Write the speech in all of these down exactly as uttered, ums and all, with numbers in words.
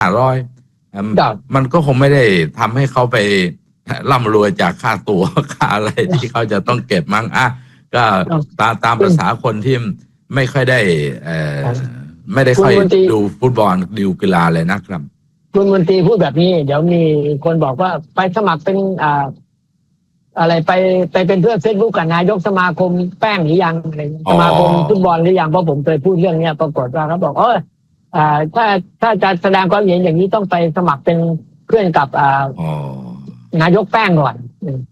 ห้าร้อยมันก็คงไม่ได้ทำให้เขาไปร่ำรวยจากค่าตัวค่าอะไรที่เขาจะต้องเก็บมั้งอ่ะก็ตามตามภาษาคนที่ไม่ค่อยได้เอ่อไม่ได้ค่อยดูฟุตบอลดูกีฬาเลยนะครับคุณมนตรีพูดแบบนี้เดี๋ยวมีคนบอกว่าไปสมัครเป็นอ่าอะไรไปไปเป็นเพื่อนเฟซบุ๊กกับนายกสมาคมแป้งหรือยังอะไรสมาคมฟุตบอลหรือยังเพราะผมเคยพูดเรื่องนี้ปรากฏว่าเขาบอกเอออ่าถ้าถ้าจะแสดงความเห็นอย่างนี้ต้องไปสมัครเป็นเพื่อนกับอ่านายกแป้งก่อน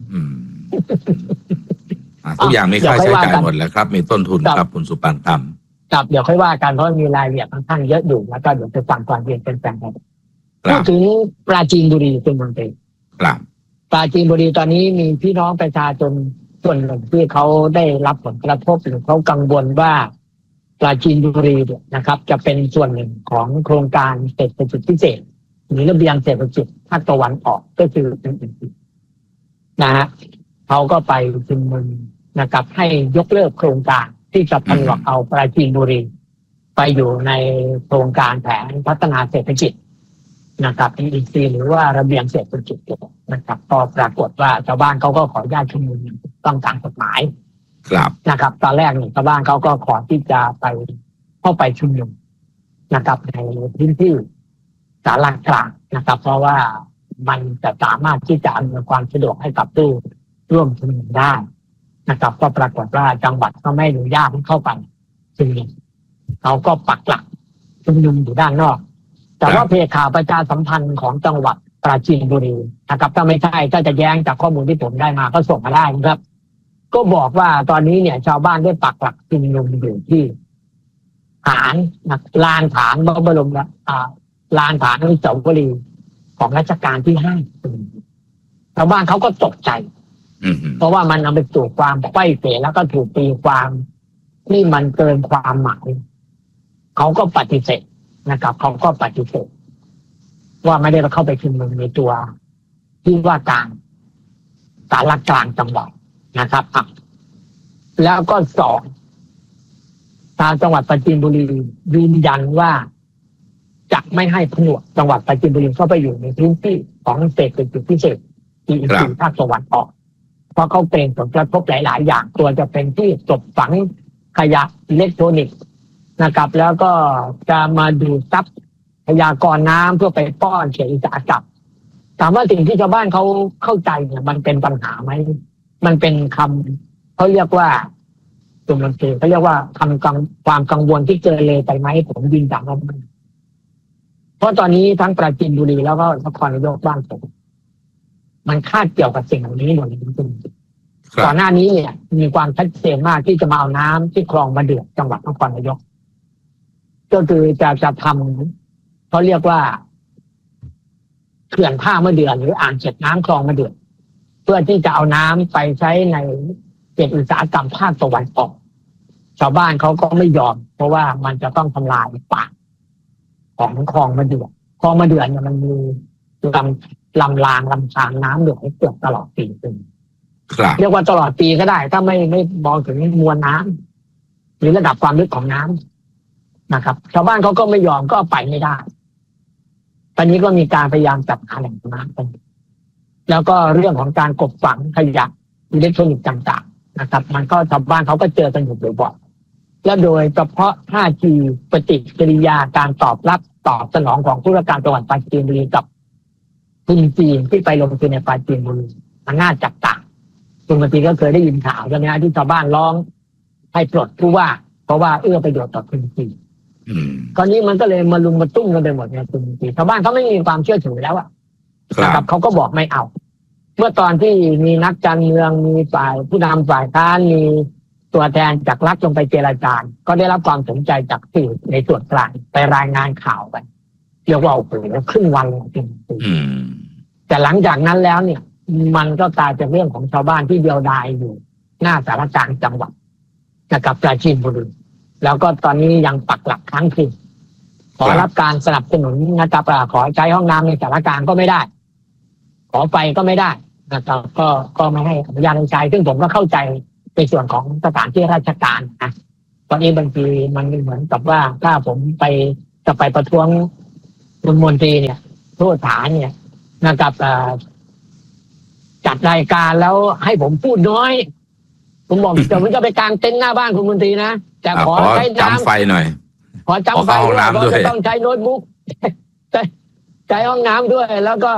ทุกอย่างมีค่าใช้จ่ายหมดแล้วครับมีต้นทุนครับคุณสุปันธรรมครับเดี๋ยวค่อยว่ากันเพราะมีรายละเอียดค่อนข้างเยอะอยู่แล้วก็เดี๋ยวจะฟังความเห็นเป็นแฟนกันพูดถึงปราจีนบุรีคุณมนตรีครับปราจีนบุรีตอนนี้มีพี่น้องประชาชนส่วนหนึ่งที่เขาได้รับผลกระทบหรือเขากังวลว่าปราจีนบุรีนะครับจะเป็นส่วนหนึ่งของโครงการเศรษฐกิจพิเศษหรือระเบียงเศรษฐกิจภาคตะวันออกก็คือนะฮะเขาก็ไปชุมนุมนะครับให้ยกเลิกโครงการที่จะผนวกเอาปราจีนบุรีไปอยู่ในโครงการแผนพัฒนาเศรษฐกิจนะครับ อี อี ซี หรือว่าระเบียงเศรษฐกิจนะครับพอปรากฏว่าชาวบ้านเขาก็ขออนุญาตชุมนุมต้องตามกฎหมายครับนะครับตอนแรกเนี่ยชาวบ้านเขาก็ขอที่จะไปเข้าไปชุมนุมนะครับในพื้นที่สารกลางนะครับเพราะว่ามันจะสามารถที่จะอำนวยความสะดวกให้กับผู้ร่วมชุมนุมได้นะครับก็ปรากฏว่าจังหวัดก็ไม่อนุญาตให้เข้าไปชุมนุมเขาก็ปักหลักชุมนุมอยู่ด้านนอกแต่ว่าเพจข่าวประชาสัมพันธ์ของจังหวัดปราจีนบุรีนะครับถ้าไม่ใช่ถ้าจะแย้งจากข้อมูลที่ผมได้มาก็ส่งมาได้นะครับก็บอกว่าตอนนี้เนี่ยชาวบ้านได้ปักหลักชุมนุมอยู่ที่ฐานลานฐานพระบรมอ่าลานฐานอนุสาวรีย์ของรัชกาลที่ห้าชาวบ้านเขาก็ตกใจเพราะว่ามันเอาไปสู่ความไขว้เขวแล้วก็ถูกตีความที่มันเกินความหมายเขาก็ปฏิเสธนะครับเขาก็ปฏิเสธว่าไม่ได้เข้าไปชุมนุมในตัวที่ว่าการสารกลางจังหวัดนะครับแล้วก็สองทางจังหวัดปราจีนบุรียืนยันว่าจะไม่ให้ผนวกจังหวัดปราจีนบุรีเข้าไปอยู่ในพื้นที่ของเศรษฐกิจพิเศษ อี อี ซี ภาคตะวันออกเพราะเขาเกรงผลกระทบหลายๆอย่างตัวจะเป็นที่ศพฝังขยะอิเล็กทรอนิกส์นะครับแล้วก็จะมาดูดซับพยากรณ์น้ำเพื่อไปป้อนเขตอุตสาหกรรมถามว่าสิ่งที่ชาวบ้านเขาเข้าใจเนี่ยมันเป็นปัญหาไหมมันเป็นคำเขาเรียกว่าตัวมันเองเขาเรียกว่าคำกังความกังวลที่เกินเลยไปไหมผมยืนยันว่าไม่เพราะตอนนี้ทั้งปราจีนบุรีแล้วก็นครนายกบ้านผมมันคาดเกี่ยวกับสิ่งเหล่านี้หมดเลยจริงๆก่อนหน้านี้เนี่ยมีความชัดเจนมากที่จะมาเอาน้ำที่คลองมะเดื่อจังหวัดนครนายกก็คือจะจะทำเขาเรียกว่าเขื่อนท่ามะเดื่อหรืออ่างเก็บน้ำคลองมะเดื่อเพื่อที่จะเอาน้ำไปใช้ในเขตอุตสาหกรรมภาคตะวันออกชาวบ้านเขาก็ไม่ยอมเพราะว่ามันจะต้องทำลายป่าของคลองมะเดื่อคลองมะเดื่อเนี่ยมันมีลำลำรางลำธารน้ำเหลือให้เกือบตลอดปีเป็นเรียกว่าตลอดปีก็ได้ถ้าไม่ไม่มองถึงมวลน้ำหรือระดับความลึกของน้ำนะครับชาวบ้านเขาก็ไม่ยอมก็ไปไม่ได้ตอนนี้ก็มีการพยายามจัดแหล่งน้ำกันแล้วก็เรื่องของการกบฝังขยะอิเล็กทรอนิกส์ต่างๆนะครับมันก็ชาวบ้านเขาก็เจอกันอยู่บ่อยๆและโดยเฉพาะ ห้า จี ปฏิกิริยาการตอบรับตอบสนองของผู้ราชการจังหวัดปราจีนบุรีกับทุนจีนที่ไปลงทุนในปราจีนบุรีมันน่าจับตาคุณปฏิก็เคยได้ยินข่าวใช่ไหมที่ชาวบ้านร้องให้ปลดผู้ว่าเพราะว่าเอื้อประโยชน์ต่อทุนจีนคราวนี้มันก็เลยมาลุมมาตุ้มกันไปหมดเนี่ยทุนจีนชาวบ้านเขาไม่มีความเชื่อถือแล้วอะนะครับเขาก็บอกไม่เอาเมื่อตอนที่มีนักการเมืองมีฝ่ายผู้นำฝ่ายค้านมีตัวแทนจากรัฐลงไปเจรจาก็ได้รับความสนใจจากสื่อในส่วนกลางไปรายงานข่าวไปเรียกว่าโอ้โหครึ่งวันจริงๆแต่หลังจากนั้นแล้วเนี่ยมันก็กลายเป็นเรื่องของชาวบ้านที่เดียวดายอยู่หน้าสารกลางจังหวัดนะครับปราจีนบุรีแล้วก็ตอนนี้ยังปักหลักค้างคืนขอรับการสนับสนุนนะครับขอใช้ห้องน้ำในสารกลางก็ไม่ได้ขอไฟก็ไม่ได้นะครับก็ก็ไม่ให้อนุญาตใช้ซึ่งผมก็เข้าใจในส่วนของสถานที่ราชการนะตอนนี้บางทีมันเหมือนกับว่าถ้าผมไปจะไปประท้วงคุณมนตรีเนี่ยโทษฐานเนี่ยนะครับจัดรายการแล้วให้ผมพูดน้อยผมบอกเดี๋ยวผมจะไปกางเต็นท์หน้าบ้านคุณมนตรีนะแต่ขอใช้น้ำจำไฟหน่อยขอจำไฟด้วยก็ต้องใช้โน้ตบุ๊กใช้ใช้ห้องน้ำด้วยแล้วก็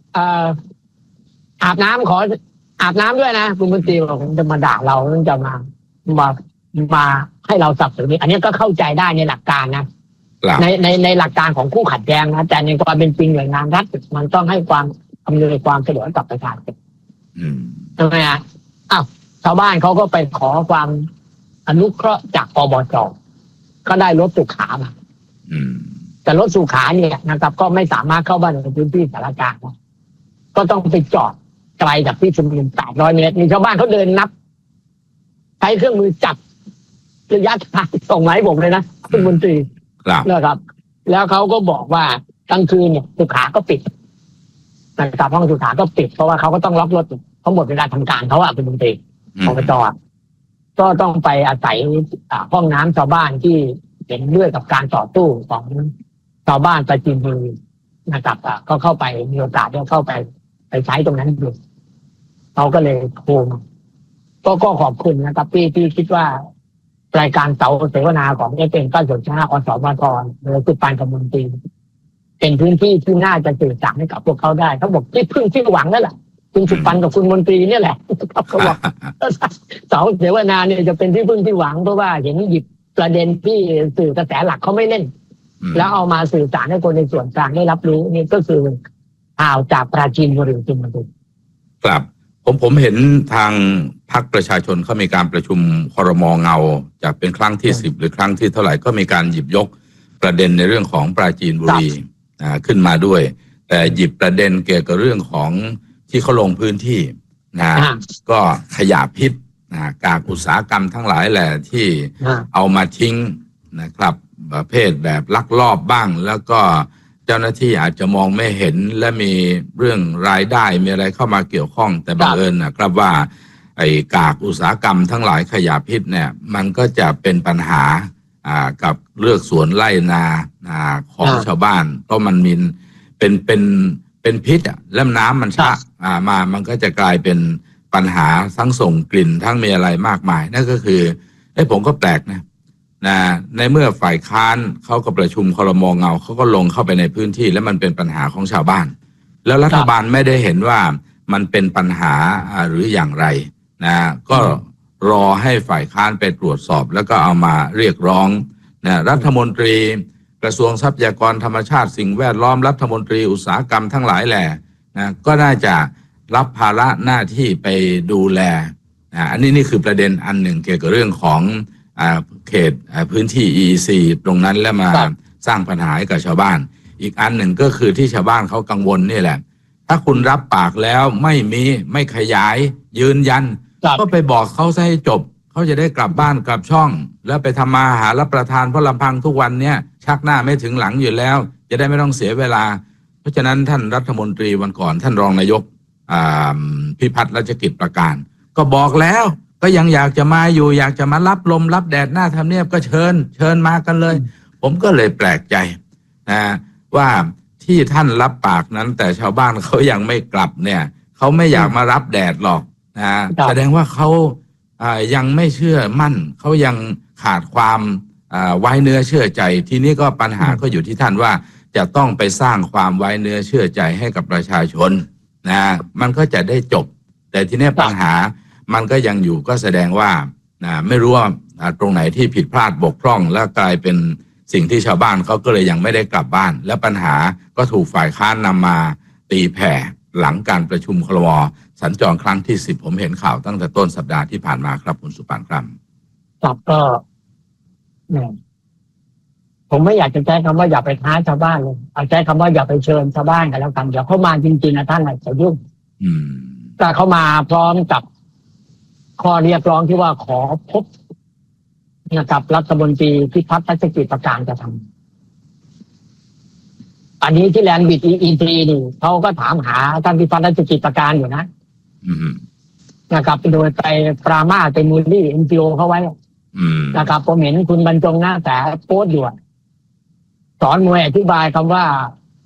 อาบน้ำขออาบน้ำด้วยนะคุณมนตรีบอกผมจะมาด่าเราต้องจะมามามาให้เราสับสนนี้อันนี้ก็เข้าใจได้ในหลักการนะในในในหลักการของคู่ขัดแย้งนะแต่ในความเป็นจริงหน่วยงานรัฐมันต้องให้ความอำนวยความสะดวกกับประชาชนใช่ไหมอ่ะอ้าวชาวบ้านเขาก็ไปขอความอนุเคราะห์จากอบจ.ก็ได้รถสุขามาแต่รถสุขาเนี่ยนะครับก็ไม่สามารถเข้าบ้านในพื้นที่สารกลางก็ต้องไปจอดไกลจากที่ชุมนุมแปดร้อยเมตรมีชาวบ้านเขาเดินนับใช้เครื่องมือจับระยะทางส่งมาให้ผมเลยนะคุณมนตรีนะครับแล้วเขาก็บอกว่ากลางคืนเนี่ยสุขาก็ปิดนะครับห้องสุขาก็ปิดเพราะว่าเขาก็ต้องล็อกรถเขาหมดเวลาทำการเขาอะคุณมนตรีอบจ.ก็ต้องไปอาศัยห้องน้ำชาวบ้านที่เห็นด้วยกับการต่อสู้ของชาวบ้านปราจีนบุรีนะครับก็เข้าไปมีโอกาสได้เข้าไปไปใช้ตรงนั้นอยู่เขาก็เลยโทรมาก็ก็ขอบคุณนะครับที่ที่คิดว่ารายการเสาเสวนาของเอฟเอ็มเก้าสิบห้าอสมทโดยคุณปานกมลตรีเป็นพื้นที่ที่น่าจะสื่อสารให้กับพวกเขาได้เขาบอกที่พึ่งที่หวังนั่นแหละคุณสุปันกับคุณมนตรีเนี่ยแหละเขาบอกเสาเสวนาเนี่ยจะเป็นที่พึ่งที่หวังเพราะว่าเห็นหยิบประเด็นที่สื่อกระแสหลักเขาไม่เล่นแล้วเอามาสื่อสารให้คนในส่วนกลางได้รับรู้นี่ก็คือข่าวจากปราจีนบุรีคุณมนตรีครับผมผมเห็นทางพรรคประชาชนเขามีการประชุมครม.เงาจากเป็นครั้งที่สิบหรือครั้งที่เท่าไหร่ก็มีการหยิบยกประเด็นในเรื่องของปราจีนบุรีขึ้นมาด้วยแต่หยิบประเด็นเกี่ยวกับเรื่องของที่เขาลงพื้นที่นะก็ขยะพิษนะกากอุตสาหกรรมทั้งหลายแหละที่เอามาทิ้งนะครับประเภทแบบลักลอบบ้างแล้วก็เจ้าหน้าที่อาจจะมองไม่เห็นและมีเรื่องรายได้มีอะไรเข้ามาเกี่ยวข้องแต่บังเอิญนะครับว่าไอ้กากอุตสาหกรรมทั้งหลายขยะพิษเนี่ยมันก็จะเป็นปัญหาอ่ากับเลือกสวนไร่นาอ่าของชาวบ้านเพราะมันมีเป็นเป็นเป็นพิษอ่ะแล้วน้ำมันชะอ่ามามันก็จะกลายเป็นปัญหาทั้งส่งกลิ่นทั้งมีอะไรมากมายนั่นก็คือไอ้ผมก็แปลกนะนะในเมื่อฝ่ายค้านเขาก็ประชุมครม.เงาเขาก็ลงเข้าไปในพื้นที่แล้วมันเป็นปัญหาของชาวบ้านแล้วรัฐบาลไม่ได้เห็นว่ามันเป็นปัญหาหรืออย่างไรนะก็รอให้ฝ่ายค้านไปตรวจสอบแล้วก็เอามาเรียกร้องนะรัฐมนตรีกระทรวงทรัพยากรธรรมชาติสิ่งแวดล้อมรัฐมนตรีอุตสาหกรรมทั้งหลายแหละนะก็น่าจะรับภาระหน้าที่ไปดูแลนะอันนี้นี่คือประเด็นอันหนึ่งเกี่ยวกับเรื่องของเขตพื้นที่ อี อี ซี ตรงนั้นแล้วมาสร้างปัญหาให้กับชาวบ้านอีกอันหนึ่งก็คือที่ชาวบ้านเขากังวลนี่แหละถ้าคุณรับปากแล้วไม่มีไม่ขยายยืนยันก็ไปบอกเขาซะให้จบเขาจะได้กลับบ้านกลับช่องแล้วไปทำมาหารับประทานเพราะลำพังทุกวันเนี้ยชักหน้าไม่ถึงหลังอยู่แล้วจะได้ไม่ต้องเสียเวลาเพราะฉะนั้นท่านรัฐมนตรีวันก่อนท่านรองนายกพิพัฒน์รัชกิจประการก็บอกแล้วก็ยังอยากจะมาอยู่อยากจะมารับลมรับแดดหน้าทำเนียบก็เชิญเชิญมากันเลยผมก็เลยแปลกใจนะว่าที่ท่านรับปากนั้นแต่ชาวบ้านเขายังไม่กลับเนี่ยเขาไม่อยากมารับแดดหรอกนะแสดงว่าเขายังไม่เชื่อมั่นเขายังขาดความไว้เนื้อเชื่อใจทีนี้ก็ปัญหาก็อยู่ที่ท่านว่าจะต้องไปสร้างความไว้เนื้อเชื่อใจให้กับประชาชนนะมันก็จะได้จบแต่ทีนี้ปัญหามันก็ยังอยู่ก็แสดงว่านะไม่รู้ว่าตรงไหนที่ผิดพลาดบกพร่องแล้วกลายเป็นสิ่งที่ชาวบ้านเขาก็เลยยังไม่ได้กลับบ้านและปัญหาก็ถูกฝ่ายค้านนำมาตีแผ่หลังการประชุมครม.สัญจรครั้งที่สิบผมเห็นข่าวตั้งแต่ต้นสัปดาห์ที่ผ่านมาครับคุณสุปานครับครับก็เนี่ยผมไม่อยากจะใช้คำว่าอย่าไปท้าชาวบ้านเลยเอาใช้คำว่าอย่าไปเชิญชาวบ้านกันแล้วกันเดี๋ยวเขามาจริงๆนะท่านอาจจะยุ่งแต่เขามาพร้อมกับข้อเรียกร้องที่ว่าขอพบนะครับรัฐมนตรีพิพัฒน์รัชกิจประการจะทำอันนี้ที่แลนด์บิดอีทรีนี่เขาก็ถามหาท่านพิพัฒน์รัชกิจประการอยู่นะนะครับโดยไปปรามาเป็นมูลลี่เอ็นจีโอเขาไว้นะครับผมเห็นคุณบรรจงหน้าแต่โพสต์อยู่สอนมวยอธิบายคำว่า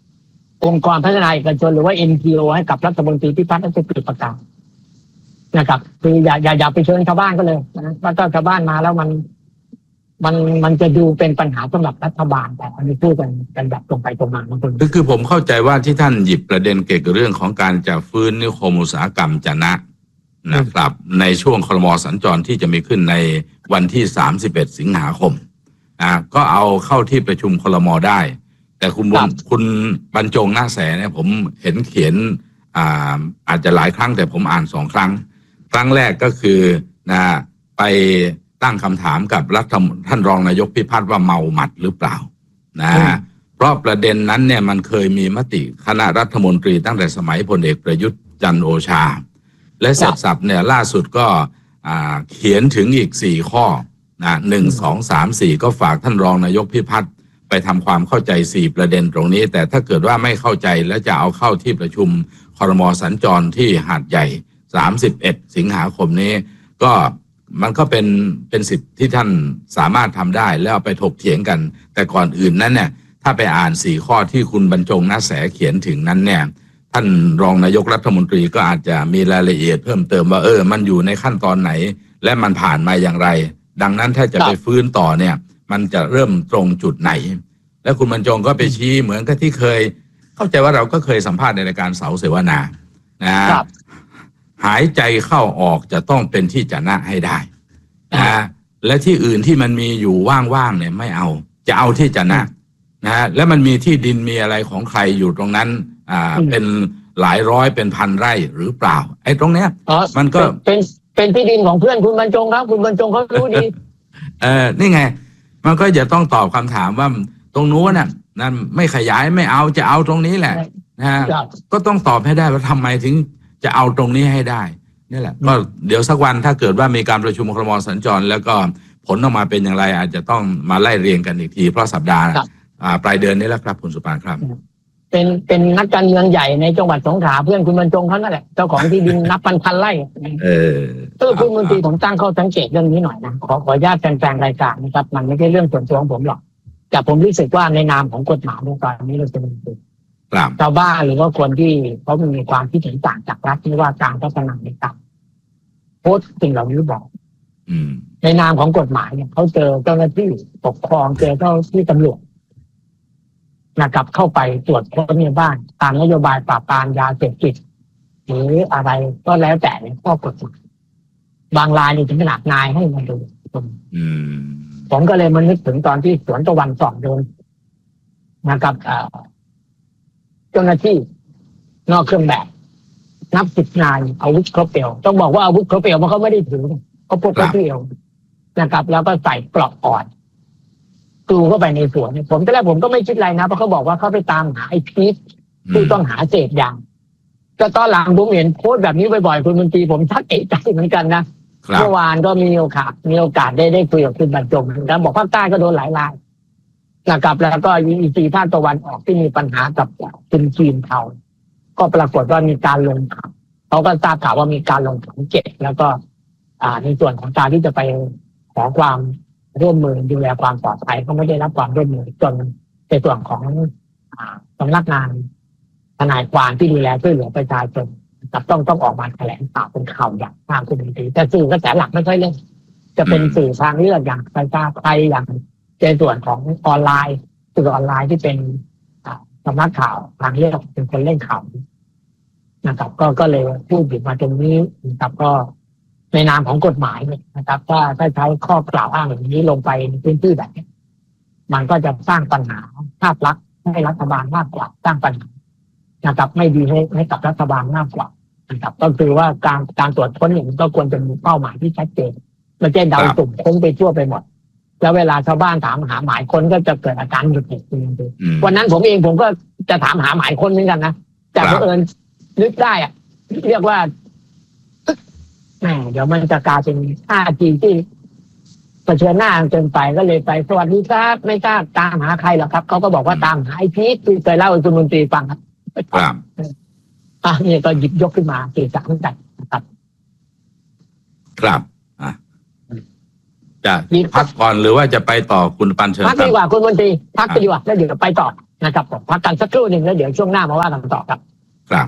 องค์กรพัฒนาเอกชนหรือว่า เอ็น พี โอ ให้กับรัฐมนตรีพิพัฒน์รัชกิจประการนะครับคืออย่าอย่าอย่าไปเชิญชาวบ้านก็เลยนะว่าถ้าชาวบ้านมาแล้วมันมันมันจะดูเป็นปัญหาสำหรับรัฐบาลแต่อันนี้พูดกันกันแบบตรงไปตรงมาบางคนคือคือผมเข้าใจว่าที่ท่านหยิบประเด็นเกี่ยวกับเรื่องของการจะฟื้นนิคมอุตสาหกรรมจะนะนะครับในช่วงครม.สัญจรที่จะมีขึ้นในวันที่สามสิบเอ็ดสิงหาคมอ่าก็เอาเข้าที่ประชุมครม.ได้แต่คุณบุญคุณบรรจงหน้าแสเนี่ยผมเห็นเขียนอ่าอาจจะหลายครั้งแต่ผมอ่านสองครั้งครั้งแรกก็คือนะไปตั้งคำถามกับรัฐมนตรีท่านรองนายกพิพัฒน์ว่าเมาหมัดหรือเปล่านะเพราะประเด็นนั้นเนี่ยมันเคยมีมติคณะรัฐมนตรีตั้งแต่สมัยพลเอกประยุทธ์จันทร์โอชาและเสร็จสับเนี่ยล่าสุดก็เขียนถึงอีกสี่ข้อนะหนึ่งสองสามสี่ก็ฝากท่านรองนายกพิพัฒน์ไปทำความเข้าใจสี่ประเด็นตรงนี้แต่ถ้าเกิดว่าไม่เข้าใจและจะเอาเข้าที่ประชุมครม.สัญจรที่หาดใหญ่สามสิบเอ็ดสิงหาคมนี้ก็มันก็เป็นเป็นสิทธิ์ที่ท่านสามารถทำได้แล้วเอาไปถกเถียงกันแต่ก่อนอื่นนั้นเนี่ยถ้าไปอ่านสี่ข้อที่คุณบรรจงหน้าแสเขียนถึงนั้นเนี่ยท่านรองนายกรัฐมนตรีก็อาจจะมีรายละเอียดเพิ่มเติมว่าเออมันอยู่ในขั้นตอนไหนและมันผ่านมาอย่างไรดังนั้นถ้าจะไปฟื้นต่อเนี่ยมันจะเริ่มตรงจุดไหนและคุณบรรจงก็ไปชี้เหมือนกับที่เคยเข้าใจว่าเราก็เคยสัมภาษณ์ในรายการเสาเสวนานะหายใจเข้าออกจะต้องเป็นที่จะนะให้ได้นะและที่อื่นที่มันมีอยู่ว่างๆเนี่ยไม่เอาจะเอาที่จะนะนะและมันมีที่ดินมีอะไรของใครอยู่ตรงนั้นอ่าเป็นหลายร้อยเป็นพันไร่หรือเปล่าไอ้ตรงเนี้ยมันก็เป็นเป็นที่ดินของเพื่อนคุณบรรจงครับคุณบรรจงเขารู้ดีเออนี่ไงมันก็จะต้องตอบคำถามว่าตรงนู้นน่ะนั่นไม่ขยายไม่เอาจะเอาตรงนี้แหละนะฮะก็ต้องตอบให้ได้ว่าทำไมถึงจะเอาตรงนี้ให้ได้นี่แหละก็เดี๋ยวสักวันถ้าเกิดว่ามีการประชุมครม.สัญจรแล้วก็ผลออกมาเป็นอย่างไรอาจจะต้องมาไล่เรียงกันอีกทีเพราะสัปดาห์ปลายเดือนนี้แล้วครับคุณสุปานครับเป็นเป็นนักการเมืองใหญ่ในจังหวัดสงขลาเพื่อนคุณบรรจงเขานั่นแหละเจ้าของที่ดินนับพันพันไร่เออเออคุณมนตรีผมตั้งข้อสังเกตเรื่องนี้หน่อยนะขอขออนุญาตแฟนๆรายการนะครับมันไม่ใช่เรื่องส่วนตัวของผมหรอกแต่ผมรู้สึกว่าในนามของกฎหมายในตอนนี้เราจะมีชาวบ้านหรือว่าคนที่เขามีความคิดเห็นต่างจากรัฐที่ว่าการพัฒนาในต่างโพสต์สิ่งเหล่านี้บอกในนามของกฎหมายเนี่ยเขาเจอเจ้าหน้าที่ปกครองเจอเจ้าหน้าที่ตำรวจนะครับเข้าไปตรวจค้นในบ้านตามนโยบายปราบปรามยาเสพติดหรืออะไรก็แล้วแต่ในข้อกฎหมายบางรายนี่ถึงขนาดนายให้มาดูผมก็เลยมานึกถึงตอนที่สวนตะวันสองโดนนะครับเจ้าหน้าที่นอกเครื่องแบบนับสิบนายอาวุธครบเอวต้องบอกว่าอาวุธครบเอวมันเขาไม่ได้ถือเขาพกไว้ที่เอวนะครับแล้วก็ใส่ปลอกอ่อนกลูเข้าไปในสวนผมตอนแรกผมก็ไม่คิดอะไรนะเพราะเขาบอกว่าเขาไปตามหาไอ้พีชผู้ต้องหาเสพยาก็ตอนหลังผมเห็นโพสต์แบบนี้บ่อยๆคุณมนตรีผมชักเอะใจเหมือนกันนะเมื่อวานก็มีโอกาสมีโอกาสได้ได้คุยกับคุณบรรจงแล้วบอกภาคใต้ก็โดนหลายรายนะครับแล้วก็อีซีภาคตะวันออกที่มีปัญหากับทุนจีนเขาก็ปรากฏว่ามีการลงข่าวเขาก็ทราบข่าวว่ามีการลงขันเจ็ดแล้วก็อ่าในส่วนของการที่จะไปขอความร่วมมือดูแลความปลอดภัยเขาไม่ได้รับความร่วมมือจนในส่วนของสำนักงานทนายความที่ดูแลช่วยเหลือประชาชนต้องต้องออกมาแถลงข่าวเป็นข่าวอย่างทางคุณมนตรีแต่สื่อกระแสหลักไม่ค่อยเล่นจะเป็นสื่อทางเลือกอย่างประชาไทยอย่างในส่วนของออนไลน์สื่อออนไลน์ที่เป็นสำนักข่าวทางเลือกเป็นคนเล่นข่าวนะครับก็ก็เลยพูดถึงมาตรงนี้นะครับก็ในนามของกฎหมายเนี่ยนะครับถ้าถ้าใช้ข้อกล่าวอ้างอย่างนี้ลงไปในพื้นที่แบบนี้มันก็จะสร้างปัญหาภาพลักษณ์ให้รัฐบาลมากกว่าสร้างปัญหานะครับไม่ดีให้ให้กับรัฐบาลมากกว่านะครับก็คือว่าการการตรวจค้นอย่างนี้ก็ควรจะมีเป้าหมายที่ชัดเจนไม่ใช่เดาสุ่มค้นไปทั่วไปหมดแล้วเวลาชาวบ้านถามหาหมายค้นก็จะเกิดอาการหงุดหงิดวันนั้นผมเองผมก็จะถามหาหมายค้นเหมือนกันนะแต่บังเอิญนึกได้อะเรียกว่าแหมเดี๋ยวมันจะกลายเป็นท่าทีที่เผชิญหน้าเกินไปก็เลยไปสวัสดีครับไม่ทราบตามหาใครหรอกครับเขาก็บอกว่าตามหาไอ้พีทที่เคยเล่าให้คุณมนตรีฟังครับครับอ่ะนี่ก็หยิบยกขึ้นมาสื่อสารกันนะครับครับอ่ะจะพักก่อนหรือว่าจะไปต่อคุณปันเชิญพักดีกว่าคุณมนตรีพักดีกว่าแล้วเดี๋ยวไปต่อนะครับผมพักกันสักครู่หนึ่งแล้วเดี๋ยวช่วงหน้ามาว่ากันต่อครับครับ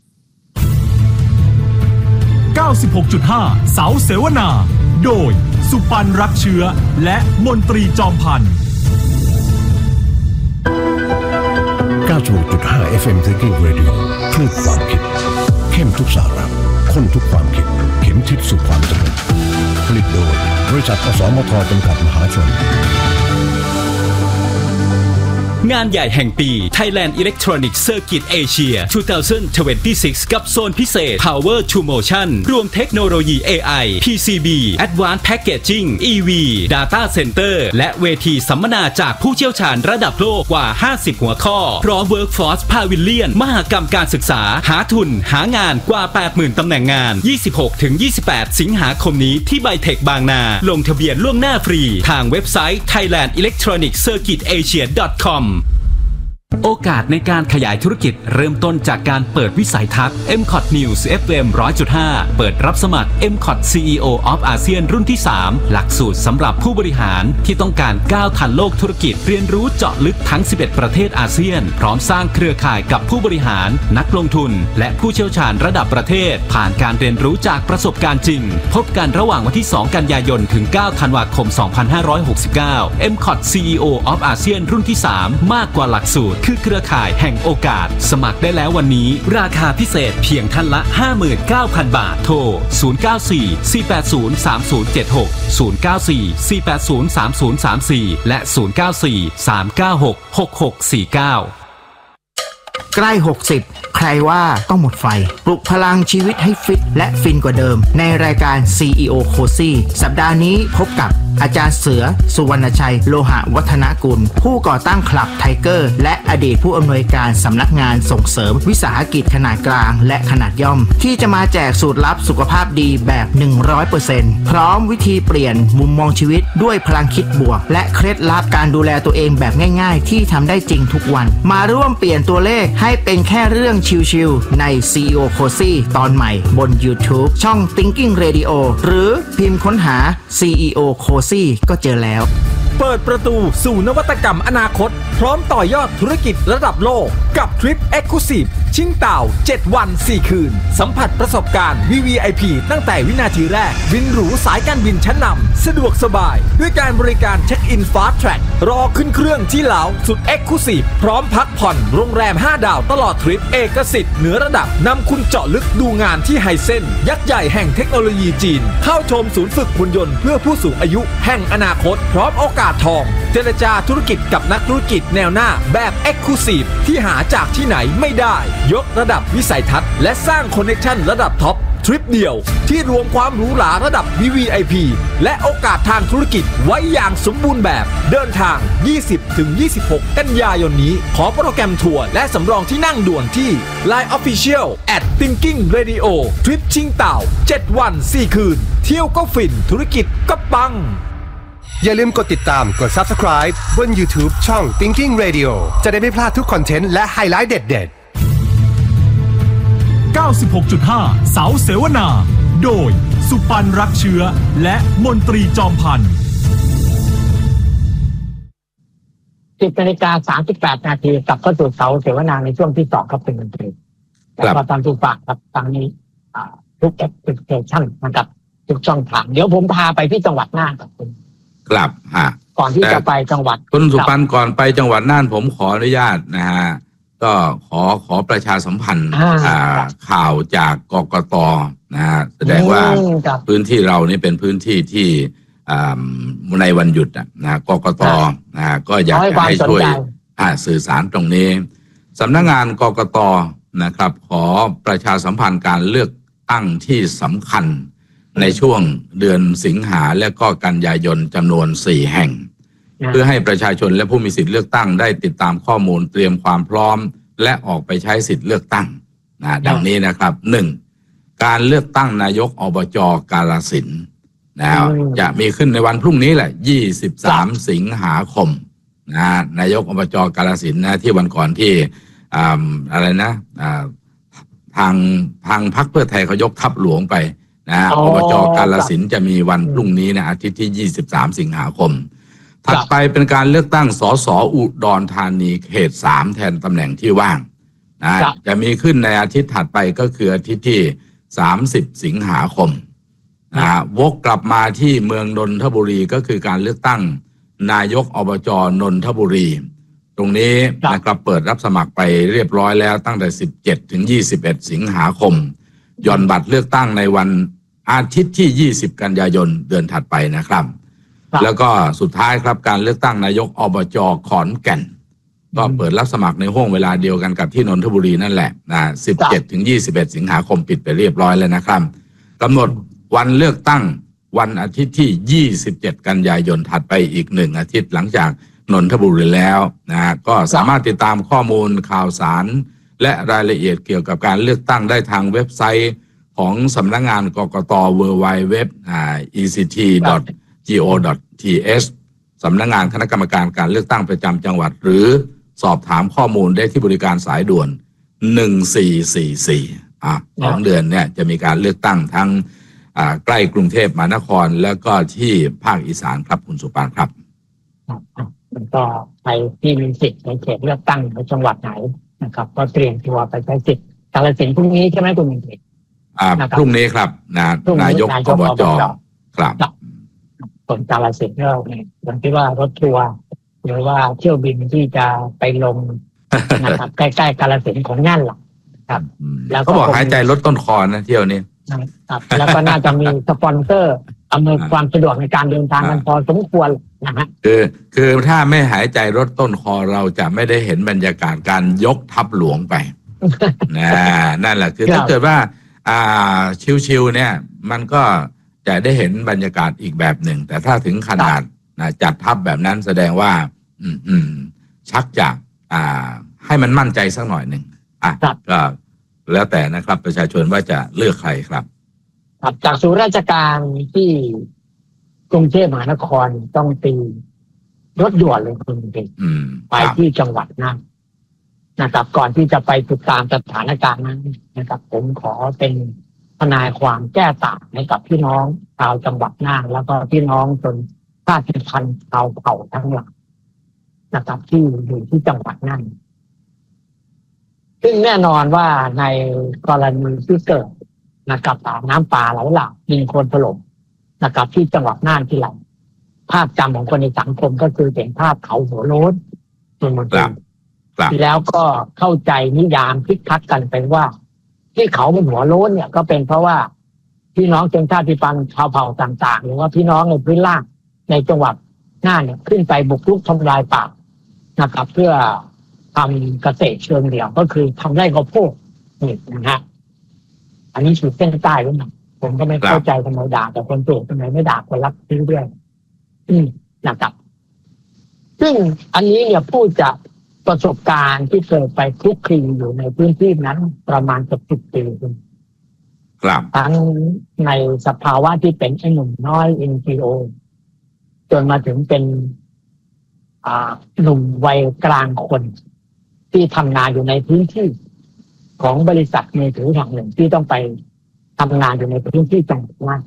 เก้าสิบหกจุดห้า เสาเสวนาโดยสุปันรักเชื้อและมนตรีจอมพันธ์เก้าสิบหกจุดห้า เอฟ เอ็ม Thinking Radio คลื่นความคิดเข้มทุกสาระข้นทุกความคิดเข็มทิศสู่ความสำเร็จผลิตโดยบริษัทอสมทจำกัดมหาชนงานใหญ่แห่งปี Thailand Electronic Circuit Asia สองพันยี่สิบหก กับโซนพิเศษ Power to Motion รวมเทคโนโลยี เอ ไอ พี ซี บี Advanced Packaging อี วี Data Center และเวทีสัมมนาจากผู้เชี่ยวชาญระดับโลกกว่า ห้าสิบ หัวข้อ พร้อม Workforce Pavilion มหกรรมการศึกษาหาทุนหางานกว่า แปดหมื่น ตำแหน่งงาน ยี่สิบหกถึงยี่สิบแปด สิงหาคมนี้ที่ไบเทคบางนาลงทะเบียนล่วงหน้าฟรีทางเว็บไซต์ ไทยแลนด์ อิเล็กทรอนิกส์ เซอร์กิต เอเชีย ดอท คอมโอกาสในการขยายธุรกิจเริ่มต้นจากการเปิดวิสัยทัศน์ เอ็ม คอท News เอฟ เอ็ม หนึ่งร้อยจุดห้า เปิดรับสมัคร เอ็ม คอท ซี อี โอ of อาเซียนรุ่นที่ สาม หลักสูตรสำหรับผู้บริหารที่ต้องการก้าวทันโลกธุรกิจเรียนรู้เจาะลึกทั้ง สิบเอ็ด ประเทศอาเซียนพร้อมสร้างเครือข่ายกับผู้บริหารนักลงทุนและผู้เชี่ยวชาญระดับประเทศผ่านการเรียนรู้จากประสบการณ์จริงพบกันระหว่างวันที่ สอง กันยายนถึง เก้า ธันวาคม สองพันห้าร้อยหกสิบเก้า เอ็ม คอท ซี อี โอ of อาเซียนรุ่นที่ สาม มากกว่าหลักสูตรคือเครือข่ายแห่งโอกาสสมัครได้แล้ววันนี้ราคาพิเศษเพียงท่านละ ห้าหมื่นเก้าพัน บาทโทรศูนย์ เก้า สี่ สี่ แปด ศูนย์ สาม ศูนย์ เจ็ด หก ศูนย์ เก้า สี่ สี่ แปด ศูนย์ สาม ศูนย์ สาม สี่และศูนย์ เก้า สี่ สาม เก้า หก หก หก สี่ เก้าใกล้หกสิบใครว่าต้องหมดไฟปลุกพลังชีวิตให้ฟิตและฟินกว่าเดิมในรายการ ซี อี โอ Cozy สัปดาห์นี้พบกับอาจารย์เสือสุวรรณชัยโลหะวัฒนกุลผู้ก่อตั้งคลับไทเกอร์และอดีตผู้อำนวยการสำนักงานส่งเสริมวิสาหกิจขนาดกลางและขนาดย่อมที่จะมาแจกสูตรลับสุขภาพดีแบบ หนึ่งร้อยเปอร์เซ็นต์ พร้อมวิธีเปลี่ยนมุมมองชีวิตด้วยพลังคิดบวกและเคล็ดลับการดูแลตัวเองแบบง่ายๆที่ทำได้จริงทุกวันมาร่วมเปลี่ยนตัวเลขให้เป็นแค่เรื่องชิลๆใน ซี อี โอ Cozy ตอนใหม่บน YouTube ช่อง Thinking Radio หรือพิมพ์ค้นหา ซี อี โอ Cozy ก็เจอแล้วเปิดประตูสู่นวัตกรรมอนาคตพร้อมต่อยอดธุรกิจระดับโลกกับทริป Exclusive ชิงเต่าเจ็ดวันสี่คืนสัมผัสประสบการณ์ วี วี ไอ พี ตั้งแต่วินาทีแรกบินหรูสายการบินชั้นนำสะดวกสบายด้วยการบริการเช็คอิน Fast Track รอขึ้นเครื่องที่เหลาสุด Exclusive พร้อมพักผ่อนโรงแรมห้าดาวตลอดทริปเอกสิทธิ์เหนือระดับนำคุณเจาะลึกดูงานที่ไฮเซ็นยักษ์ใหญ่แห่งเทคโนโลยีจีนเข้าชมศูนย์ฝึกหุ่นยนต์เพื่อผู้สูงอายุแห่งอนาคตพร้อมโอกาสทองเจรจาธุรกิจกับนักธุรกิจแนวหน้าแบบ Exclusive ที่หาจากที่ไหนไม่ได้ยกระดับวิสัยทัศน์และสร้างคอนเนคชั่นระดับท็อปทริปเดียวที่รวมความหรูหราระดับ วี วี ไอ พี และโอกาสทางธุรกิจไว้อย่างสมบูรณ์แบบเดินทาง ยี่สิบถึงยี่สิบหก กันยายนนี้ขอโปรแกรมทัวร์และสำรองที่นั่งด่วนที่ ไลน์ Official แอท Thinking Radio ทริปชิงเต่าเจ็ดวันสี่คืนเที่ยวก็ฟินธุรกิจก็ปังอย่าลืมกดติดตามกด Subscribe บน YouTube ช่อง Thinking Radio จะได้ไม่พลาดทุกคอนเทนต์และไฮไลท์เด็ดๆเก้าสิบหกจุดห้า เสาเสวนาโดยสุปันรักเชื้อและมนตรีจอมพันธ์สิบนาฬิกาสามสิบแปดนาทีกลับเข้าสู่เสาเสวนาในช่วงที่สองครับเป็นมนตรีแล้วก็ตามที่ฝากครับทางนี้ทุกแอปพลิเคชันนะครับทุกช่องทางเดี๋ยวผมพาไปที่จังหวัดน่านครับคุณครับฮะก่อนที่จะไปจังหวัดคุณสุปันก่อนไปจังหวัดน่านผมขออนุญาตนะฮะก็ขอขอประชาสัมพันธ์ข่าวจากกกต.นะฮะแสดงว่าพื้นที่เรานี่เป็นพื้นที่ที่ในวันหยุดนะกกต.นะก็อยากให้ช่วยสื่อสารตรงนี้สำนักงานกกต.นะครับขอประชาสัมพันธ์การเลือกตั้งที่สำคัญในช่วงเดือนสิงหาและก็กันยายนจำนวนสี่แห่งเพื่อให้ประชาชนและผู้มีสิทธิเลือกตั้งได้ติดตามข้อมูลเตรียมความพร้อมและออกไปใช้สิทธิเลือกตั้งนะดังนี้นะครับหนึ่งการเลือกตั้งนายกอบจ.กาฬสินธุ์นะจะมีขึ้นในวันพรุ่งนี้แหละยี่สิบสามสิงหาคมนะนายกอบจ.กาฬสินธุ์นะที่วันก่อนที่อะไรนะทางทางพรรคเพื่อไทยเขายกทัพหลวงไปนะอบจ.กาฬสินธุ์จะมีวันพรุ่งนี้นะอาทิตย์ที่ยี่สิบสามสิงหาคมถัดไปเป็นการเลือกตั้งสสอุดรธานีเขตสามแทนตำแหน่งที่ว่างนะจะมีขึ้นในอาทิตย์ถัดไปก็คืออาทิตย์ที่สามสิบสิงหาคมนะวกกลับมาที่เมืองนนทบุรีก็คือการเลือกตั้งนายกอบจนนทบุรีตรงนี้นะครับเปิดรับสมัครไปเรียบร้อยแล้วตั้งแต่สิบเจ็ดถึงยี่สิบเอ็ดสิงหาคมหย่อนบัตรเลือกตั้งในวันอาทิตย์ที่ยี่สิบกันยายนเดือนถัดไปนะครับแล้วก็สุดท้ายครับการเลือกตั้งนายกอบจขอนแก่นก็เปิดรับสมัครในห้วงเวลาเดียวกันกับที่นนทบุรีนั่นแหละนะสิบเจ็ดถึงยี่สิบเอ็ดสิงหาคมปิดไปเรียบร้อยแล้วนะครับกำหนดวันเลือกตั้งวันอาทิตย์ที่ยี่สิบเจ็ดกันยายนถัดไปอีกหนึ่งอาทิตย์หลังจากนนทบุรีแล้วนะก็สามารถติดตามข้อมูลข่าวสารและรายละเอียดเกี่ยวกับการเลือกตั้งได้ทางเว็บไซต์ของสำนักงานกกต ดับเบิลยู ดับเบิลยู ดับเบิลยู ดับเบิลยู ดอท อี ซี ที ดอท จี โอ ดอท ที เอช สำนักงานคณะกรรมการการเลือกตั้งประจำจังหวัดหรือสอบถามข้อมูลได้ที่บริการสายด่วนหนึ่งสี่สี่สี่อ่ะสองเดือนเนี่ยจะมีการเลือกตั้งทั้งใกล้กรุงเทพมหานครแล้วก็ที่ภาคอีสานครับคุณสุปานครับมันก็ไปที่มีสิทธิ์ในเขตเลือกตั้งในจังหวัดไหนนะครับก็เตรียมตัวไปใช้สิทธิ์กาฬสินธุ์พรุ่งนี้ใช่ไหมคุณมินเทอ่าพรุ่งนี้ครับนะนายกอบจครับส่วนกาฬสินธุ์ก็ผมคิดว่ารถทัวร์หรือว่าเที่ยวบินที่จะไปลงนะครับใกล้ๆกาฬสินธุ์ของนั่นแหละครับแล้วเขาบอกหายใจลดต้นคอนะเที่ยวนี้ครับแล้วก็น่าจะมีสปอนเซอร์อำนวยความสะดวกในการเดินทางกันพอสมควรนะฮะคือคือถ้าไม่หายใจลดต้นคอเราจะไม่ได้เห็นบรรยากาศการยกทัพหลวงไปนะนั่นแหละคือถ้าเกิดว่าอ่าชิวๆเนี่ยมันก็จะได้เห็นบรรยากาศอีกแบบหนึ่งแต่ถ้าถึงขนาดนะจัดทัพแบบนั้นแสดงว่าอืมอืมชักจะอ่าให้มันมั่นใจสักหน่อยหนึ่งอ่ะก็แล้วแต่นะครับประชาชนว่าจะเลือกใครครับจากศูนย์ราชการที่กรุงเทพมหานครต้องตีรถด่วนเลยคุณเด็กไปที่จังหวัดน่านนะครับก่อนที่จะไปติดตามสถานการณ์นั้นนะครับผมขอเป็นทนายความแก้ต่างให้กับพี่น้องชาวจังหวัดน่านแล้วก็พี่น้องชนชาติพันธุ์ชาวเผ่าทั้งหลายนะครับที่อยู่ที่จังหวัดน่านซึ่งแน่นอนว่าในกรณีที่เกิดนะครับน้ำป่าไหลหลากดินโคลนถล่มนะครับที่จังหวัดน่านที่ไหลภาพจำของคนในสังคมก็คือเห็นภาพเขาหัวโล้นส่วนหมดเลยแล้วก็เข้าใจนิยามพิทักษ์กันไปว่าที่เขาเป็นหัวโล้นเนี่ยก็เป็นเพราะว่าพี่น้องชนชาติพันธุ์ชาวเผ่าต่างๆหรือว่าพี่น้องในพื้นล่างในจังหวัดน่านเนี่ยขึ้นไปบุกรุกทำลายป่านะครับเพื่อทำเกษตรเชิงเดี่ยวก็คือทำไร่ข้าวโพดนี่นะฮะอันนี้ขีดเส้นใต้ด้วยนะผมก็ไม่เข้าใจทำไมด่าแต่คนปลูกทำไมไม่ด่าคนรักซื้อด้วยอืมนะครับซึ่งอันนี้เนี่ยพูดจากประสบการณ์ที่เคยไปคลุกคลีอยู่ในพื้นที่นั้นประมาณเกือบสิบปีครับทั้งในสภาวะที่เป็นไอ้หนุ่มน้อย เอ็น จี โอ จนมาถึงเป็นอ่าหนุ่มวัยกลางคนที่ทำงานอยู่ในพื้นที่ของบริษัทมือถือแห่งหนึ่งที่ต้องไปทำงานอยู่ในพื้นที่จังหวัดน่าน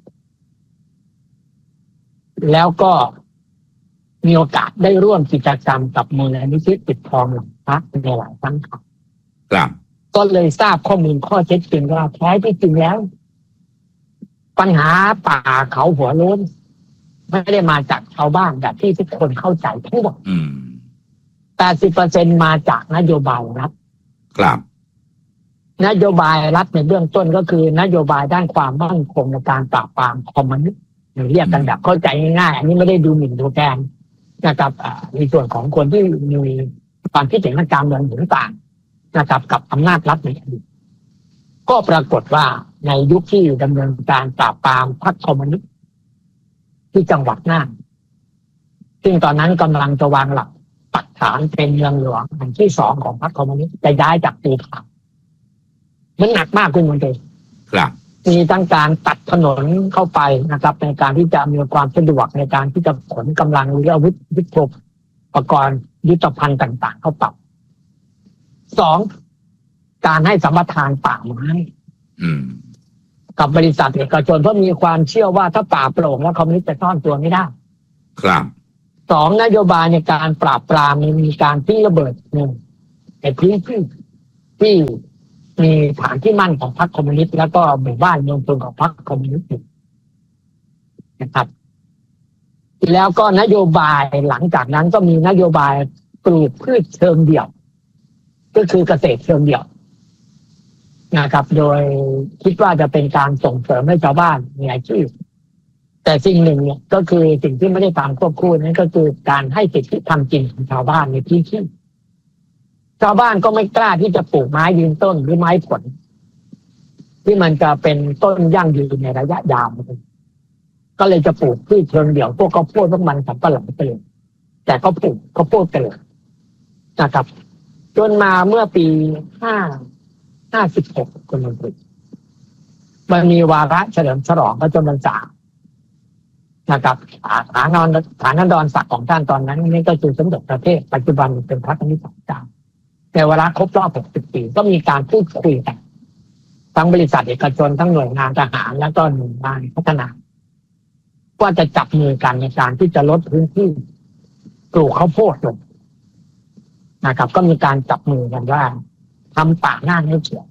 แล้วก็มีโอกาสได้ร่วมกิจกรรมกับมูลนิธิปิดทองหลังพระในหลายครั้งครับก็เลยทราบข้อมูลข้อเท็จจริงว่าแท้ที่จริงแล้วปัญหาป่าเขาหัวโล้นไม่ได้มาจากชาวบ้านแบบที่ทุกคนเข้าใจทั้งหมดแปดสิบเปอร์เซ็นต์มาจากนโยบายรัฐครับนโยบายรัฐในเบื้องต้นก็คือนโยบายด้านความมั่นคงในการปราบปรามคอมมิวนิสต์เรียกกันแบบเข้าใจง่ายๆอันนี้ไม่ได้ดูหมิ่นดูแคลนนะครับในส่วนของคนที่มีความคิดเห็นทางการเมืองต่างๆนะครับกับอำนาจรัฐในอดีตก็ปรากฏว่าในยุคที่ดำเนินการปราบปรามพรรคคอมมิวนิสต์ที่จังหวัดน่านซึ่งตอนนั้นกำลังจะวางหลักปักฐานเป็นเมืองหลวงแห่งที่สองของพรรคคอมมิวนิสต์จะย้ายจากตีขาวมันหนักมากคุณมนตรีครับมีทั้งการตัดถนนเข้าไปนะครับในการที่จะมีความสะดวกในการที่จะขนกำลังหรืออาวุธยุทโธปกรณ์ยุทธภัณฑ์ต่างๆเข้าปรับสองการให้สัมปทานป่าไม้กับบริษัทเอกชนเพราะมีความเชื่อว่าถ้าป่าโปร่งแล้วคอมมิวนิสต์จะซ่อนตัวไม่ได้ครับสองนโยบายในการปราบปรามมีการทิ้งระเบิดหนึ่งในพื้นที่ที่มีฐานที่มั่นของพรรคคอมมิวนิสต์แล้วก็หมู่บ้านเมืองชนของพรรคคอมมิวนิสต์นะครับแล้วก็นโยบายหลังจากนั้นก็มีนโยบายปลูกพืชเชิงเดี่ยวก็คือเกษตรเชิงเดี่ยวนะครับโดยคิดว่าจะเป็นการส่งเสริมให้ชาวบ้านมีอาชีพแต่สิ่งหนึ่งเนี่ยก็คือสิ่งที่ไม่ได้ตามควบคู่นั่นก็คือการให้สิทธิทำกินของชาวบ้านในพื้นที่ชาวบ้านก็ไม่กล้าที่จะปลูกไม้ยืนต้นหรือไม้ผลที่มันจะเป็นต้นยั่งยืนในระยะยาวก็เลยจะปลูกพืชเชิงเดี่ยวพวกข้าวโพดพวกมันสำปะหลังไปเลยแต่ก็ปลูกข้าวโพดไปเลยนะครับจนมาเมื่อปีห้าห้าสิบหกคนมันติดมันมีวาระเฉลิมฉลองพระชนมพรรษานะครับฐานอนฐานดอนศักดิ์ของท่านตอนนั้นนี่ก็คือสมเด็จพระเทพปัจจุบันเป็นพระนิสัยเจ้าในเวลาครบรอบหกสิบปีก็มีการพูดคุยกันทั้งบริษัทเอกชนทั้งหน่วยงานทหารและก็หน่วยงานพัฒนาว่าจะจับมือกันในการที่จะลดพื้นที่ปลูกข้าวโพดลงนะครับก็มีการจับมือกันว่าทำป่าหน้าให้เขียว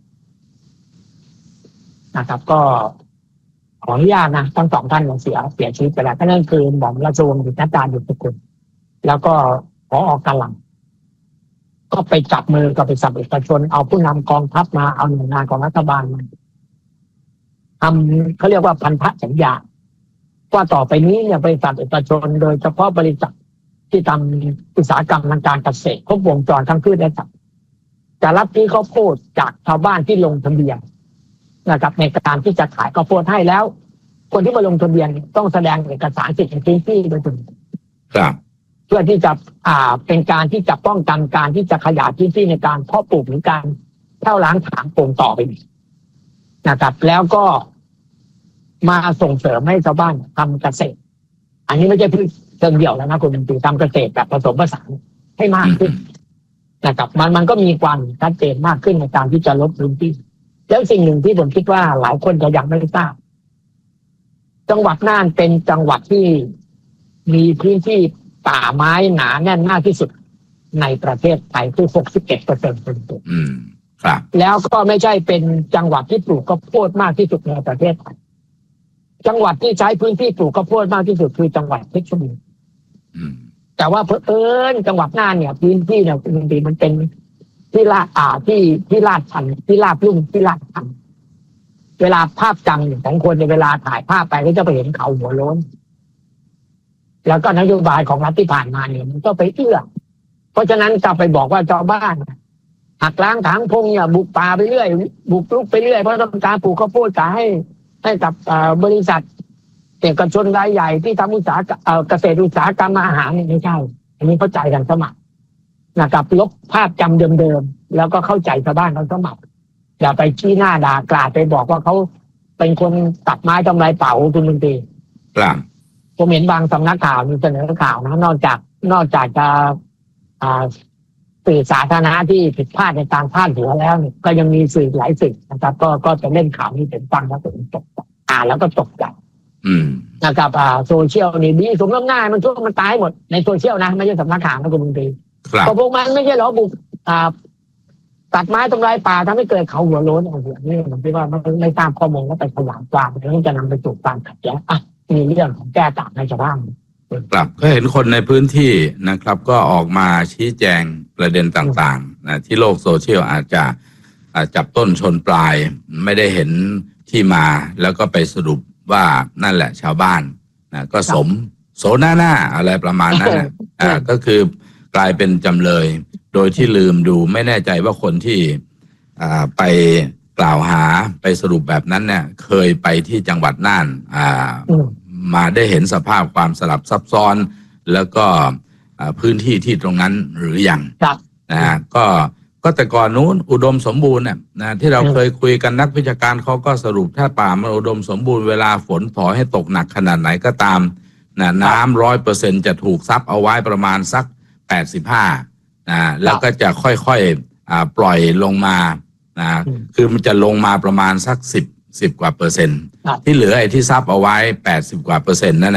นะครับก็ขออนุญาตนะทั้งสองท่านเสียเสียชีวิตไปแล้วก็นั่นคือหม่อมราชวงศ์ดิษฐาจารย์ดุจกุลแล้วก็ผอ.กำลังก็ไปจับมือกับไปสับเอกชนเอาผู้นำกองทัพมาเอาหน่วยงานของรัฐบาลมาทำเขาเรียกว่าพันธสัญญาว่าต่อไปนี้เนี่ยบริษัทเอกชนโดยเฉพาะบริษัทที่ทำอุตสาหกรรมทางการเกษตรครบวงจรทั้งพืชและสัตว์จะรับที่ข้าวโพดจากชาวบ้านที่ลงทะเบียนนะครับในการที่จะขายข้าวโพดให้แล้วคนที่มาลงทะเบียนต้องแสดงเอกสารสิทธิในพื้นที่โดยตรงครับเพื่อที่จะอ่าเป็นการที่จะป้องกันการที่จะขยายพื้นที่ในการเพาะปลูกหรือการเท่าล้างถางปลูกต่อไปนะครับแล้วก็มาส่งเสริมให้ชาวบ้านทำเกษตรอันนี้ไม่ใช่พืชเชิงเดี่ยวแล้วนะคุณเป็นตีทำเกษตรแบบผสมผสานให้มากขึ้นนะครับมันมันก็มีความชัดเจนมากขึ้นในการที่จะลดพื้นที่แล้วสิ่งหนึ่งที่ผมคิดว่าหลายคนจะยังไม่ทราบจังหวัดน่านเป็นจังหวัดที่มีพื้นที่ป่าไม้หนาแน่นมากที่สุดในประเทศไทยคือ หกสิบเอ็ดเปอร์เซ็นต์ เป็นตัวอืมครับแล้วก็ไม่ใช่เป็นจังหวัดที่ปลูกข้าวโพดมากที่สุดในประเทศไทยจังหวัดที่ใช้พื้นที่ปลูกข้าวโพดมากที่สุดคือจังหวัดเพชรบุรีแต่ว่าเผอิญจังหวัดน่านเนี่ยพื้นที่เนี่ยบางทีมันเป็นที่ลาดอ่าที่ที่ลาดชันที่ลาดลุ่มที่ลาดชันเวลาภาพจำของคนในเวลาถ่ายภาพไปก็จะไปเห็นเขาหัวโล้นแล้วก็นโยบายของรัฐที่ผ่านมาเนี่ยมันก็ไปเอื้อเพราะฉะนั้นจะไปบอกว่าชาวบ้านหักล้างถางพงเนี่ยบุกป่าไปเรื่อยบุกรุกไปเรื่อยเพราะต้องการปลูกข้าวโพดขายให้ให้กับบริษัทเอกชนรายใหญ่ที่ทำอุตสาหกรรมเกษตรอุตสาหกรรมอาหารนี่ไม่ใช่อันนี้เข้าใจกันสมัครนะครับลบภาพจำเดิมๆแล้วก็เข้าใจชาวบ้านเขาสมัครอย่าไปชี้หน้าด่ากราดไปบอกว่าเขาเป็นคนตัดไม้ทำลายเป่าคุณมนตรีครับผมเห็นบางสำนักข่าวมีเสนอข่าวนะนอกจากนอกจากจะสื่อสาธารณะที่ผิดพลาดในการพลาดหัวแล้วเนี่ยก็ยังมีสื่อหลายสื่อนะครับก็ก็จะเล่นข่าวนี้เป็นฟังแล้วก็ตกอ่านแล้วก็ตกใจนะครับอ่าโซเชียลนี่ดีสมน้ำหน้ามันช่วงมันตายหมดในโซเชียลนะไม่ใช่สำนักข่าวนะคุณมนตรีเพราะพวกมันไม่ใช่หรอบุกอ่าตัดไม้ทำลายป่าทำให้เกิดเขาหัวโล้นอะไรอย่างนี้ผมคิดว่ามันไม่ตามข้อมูลแล้วไปขยายความแล้วจะนำไปสู่การขัดแย้งอ่ะมีเรื่องของแก้ต่างในชาวบ้านครับก็เห็นคนในพื้นที่นะครับก็ออกมาชี้แจงประเด็นต่างๆนะที่โลกโซเชียลอาจจะจับต้นชนปลายไม่ได้เห็นที่มาแล้วก็ไปสรุปว่านั่นแหละชาวบ้านนะก็สมโสหน้าหน้าอะไรประมาณนั้นนะอ่าก็คือกลายเป็นจำเลยโดยที่ลืมดูไม่แน่ใจว่าคนที่อ่าไปกล่าวหาไปสรุปแบบนั้นเนี่ยเคยไปที่จังหวัดน่านอ่ามาได้เห็นสภาพความสลับซับซ้อนแล้วก็พื้นที่ที่ตรงนั้นหรือยังนะก็ก็แต่ก่อนนู้นอุดมสมบูรณ์เนี่ยนะที่เราเคยคุยกันนักวิชาการเขาก็สรุปถ้าป่ามันอุดมสมบูรณ์เวลาฝนขอให้ตกหนักขนาดไหนก็ตามนะน้ำร้อยเปอร์เซ็นต์จะถูกซับเอาไว้ประมาณสักแปดสิบห้านะแล้วก็จะค่อยๆปล่อยลงมานะคือมันจะลงมาประมาณสักสิบสิบกว่าเปอร์เซ็นต์ที่เหลือไอ้ที่ซับเอาไว้แปดสิบกว่าเปอร์เซ็นต์นั่นน่ะ